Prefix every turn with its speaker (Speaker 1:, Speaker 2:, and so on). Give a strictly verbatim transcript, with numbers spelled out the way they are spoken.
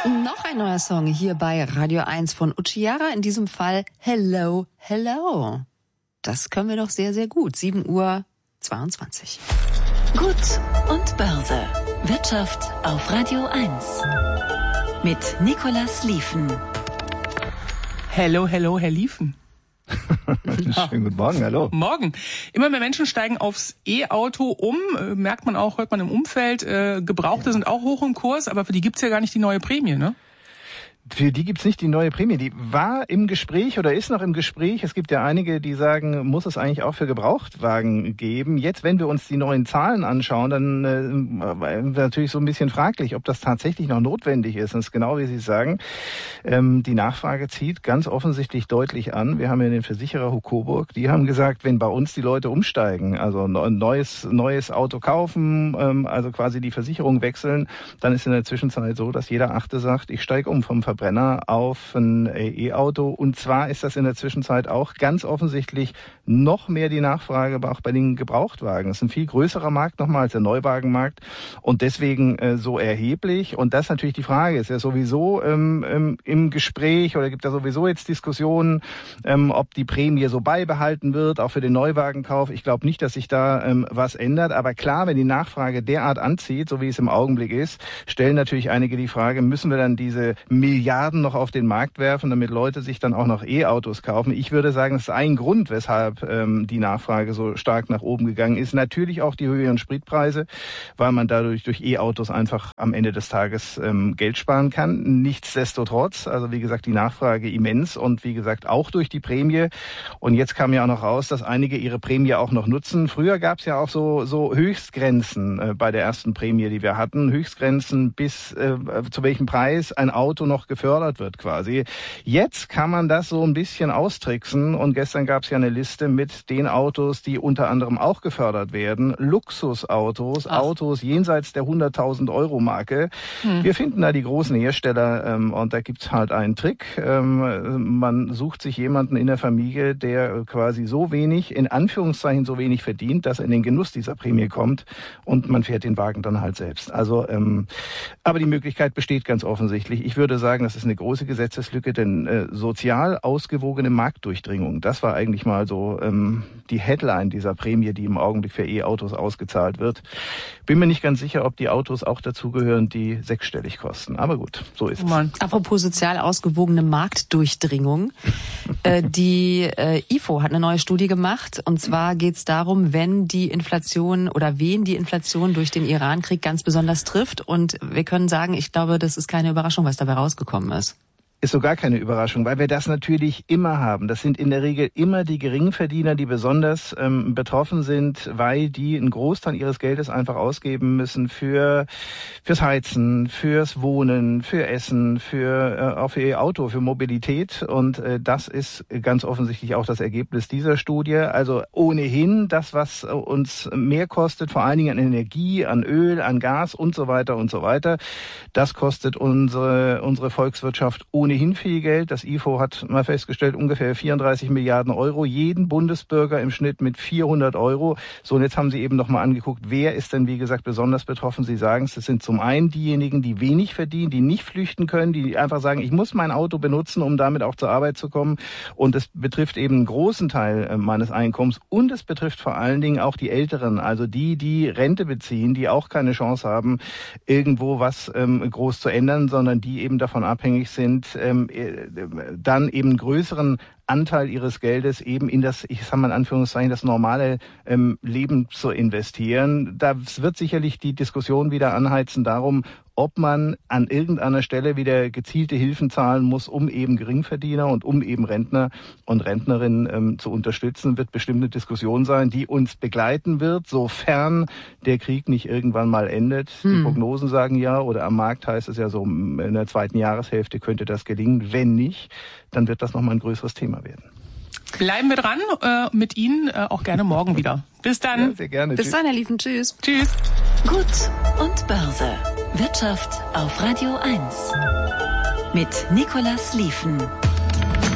Speaker 1: Noch ein neuer Song hier bei Radio eins von Uchiara, in diesem Fall Hello, Hello. Das können wir doch sehr, sehr gut. sieben Uhr zweiundzwanzig.
Speaker 2: Gut und Börse. Wirtschaft auf Radio eins. Mit Nicolas Liefen.
Speaker 3: Hello, hello, Herr Liefen.
Speaker 4: Schönen guten Morgen, hallo.
Speaker 3: Morgen. Immer mehr Menschen steigen aufs E-Auto um, äh, merkt man auch, hört man im Umfeld. Äh, Gebrauchte ja. sind auch hoch im Kurs, aber für die gibt's ja gar nicht die neue Prämie, ne?
Speaker 4: Für die gibt's nicht die neue Prämie. Die war im Gespräch oder ist noch im Gespräch. Es gibt ja einige, die sagen, muss es eigentlich auch für Gebrauchtwagen geben. Jetzt, wenn wir uns die neuen Zahlen anschauen, dann äh, natürlich so ein bisschen fraglich, ob das tatsächlich noch notwendig ist. Und es ist genau, wie Sie sagen, ähm, die Nachfrage zieht ganz offensichtlich deutlich an. Wir haben ja den Versicherer Hukoburg, die haben gesagt, wenn bei uns die Leute umsteigen, also ein neues, neues Auto kaufen, ähm, also quasi die Versicherung wechseln, dann ist in der Zwischenzeit so, dass jeder Achte sagt, ich steige um vom Verbrenner auf ein E-Auto. Und zwar ist das in der Zwischenzeit auch ganz offensichtlich noch mehr die Nachfrage, aber auch bei den Gebrauchtwagen. Es ist ein viel größerer Markt nochmal als der Neuwagenmarkt und deswegen äh, so erheblich. Und das ist natürlich die Frage, ist ja sowieso ähm, ähm, im Gespräch oder gibt ja sowieso jetzt Diskussionen, ähm, ob die Prämie so beibehalten wird, auch für den Neuwagenkauf. Ich glaube nicht, dass sich da ähm, was ändert. Aber klar, wenn die Nachfrage derart anzieht, so wie es im Augenblick ist, stellen natürlich einige die Frage, müssen wir dann diese Milliarden noch auf den Markt werfen, damit Leute sich dann auch noch E-Autos kaufen. Ich würde sagen, das ist ein Grund, weshalb ähm, die Nachfrage so stark nach oben gegangen ist. Natürlich auch die höheren Spritpreise, weil man dadurch durch E-Autos einfach am Ende des Tages ähm, Geld sparen kann. Nichtsdestotrotz, also wie gesagt, die Nachfrage immens und wie gesagt auch durch die Prämie. Und jetzt kam ja auch noch raus, dass einige ihre Prämie auch noch nutzen. Früher gab es ja auch so, so Höchstgrenzen äh, bei der ersten Prämie, die wir hatten. Höchstgrenzen bis äh, zu welchem Preis ein Auto noch gefördert wird quasi. Jetzt kann man das so ein bisschen austricksen und gestern gab es ja eine Liste mit den Autos, die unter anderem auch gefördert werden. Luxusautos, Ach. Autos jenseits der hunderttausend Euro Marke. Hm. Wir finden da die großen Hersteller ähm, und da gibt's halt einen Trick. Ähm, man sucht sich jemanden in der Familie, der quasi so wenig, in Anführungszeichen so wenig verdient, dass er in den Genuss dieser Prämie kommt und man fährt den Wagen dann halt selbst. Also, ähm, aber die Möglichkeit besteht ganz offensichtlich. Ich würde sagen, das ist eine große Gesetzeslücke, denn äh, sozial ausgewogene Marktdurchdringung, das war eigentlich mal so ähm, die Headline dieser Prämie, die im Augenblick für E-Autos ausgezahlt wird. Bin mir nicht ganz sicher, ob die Autos auch dazugehören, die sechsstellig kosten. Aber gut, so ist
Speaker 1: oh
Speaker 4: es.
Speaker 1: Apropos sozial ausgewogene Marktdurchdringung. äh, die äh, I F O hat eine neue Studie gemacht und zwar geht es darum, wenn die Inflation oder wen die Inflation durch den Iran-Krieg ganz besonders trifft. Und wir können sagen, ich glaube, das ist keine Überraschung, was dabei rausgekommen ist.
Speaker 4: Ist so gar keine Überraschung, weil wir das natürlich immer haben. Das sind in der Regel immer die Geringverdiener, die besonders ähm, betroffen sind, weil die einen Großteil ihres Geldes einfach ausgeben müssen für fürs Heizen, fürs Wohnen, für Essen, für äh, auch für ihr Auto, für Mobilität. Und äh, das ist ganz offensichtlich auch das Ergebnis dieser Studie. Also ohnehin das, was uns mehr kostet, vor allen Dingen an Energie, an Öl, an Gas und so weiter und so weiter. Das kostet unsere unsere Volkswirtschaft ohnehin ohnehin viel Geld. Das I F O hat mal festgestellt, ungefähr vierunddreißig Milliarden Euro. Jeden Bundesbürger im Schnitt mit vierhundert Euro. So, und jetzt haben Sie eben noch mal angeguckt, wer ist denn, wie gesagt, besonders betroffen? Sie sagen es, das sind zum einen diejenigen, die wenig verdienen, die nicht flüchten können, die einfach sagen, ich muss mein Auto benutzen, um damit auch zur Arbeit zu kommen. Und es betrifft eben einen großen Teil meines Einkommens. Und es betrifft vor allen Dingen auch die Älteren, also die, die Rente beziehen, die auch keine Chance haben, irgendwo was ähm, groß zu ändern, sondern die eben davon abhängig sind, ähm, dann eben größeren Anteil ihres Geldes eben in das, ich sage mal in Anführungszeichen, das normale ähm, Leben zu investieren. Da wird sicherlich die Diskussion wieder anheizen darum, ob man an irgendeiner Stelle wieder gezielte Hilfen zahlen muss, um eben Geringverdiener und um eben Rentner und Rentnerinnen ähm, zu unterstützen. Wird bestimmt eine Diskussion sein, die uns begleiten wird, sofern der Krieg nicht irgendwann mal endet. Hm. Die Prognosen sagen ja, oder am Markt heißt es ja so, in der zweiten Jahreshälfte könnte das gelingen. Wenn nicht, dann wird das nochmal ein größeres Thema werden.
Speaker 3: Bleiben wir dran, äh, mit Ihnen äh, auch gerne morgen wieder. Bis dann.
Speaker 4: Ja, sehr gerne.
Speaker 1: Bis
Speaker 4: Tschüss.
Speaker 1: dann, Herr Liefen. Tschüss.
Speaker 3: Tschüss.
Speaker 2: Gut und Börse. Wirtschaft auf Radio eins. Mit Nicolas Liefen.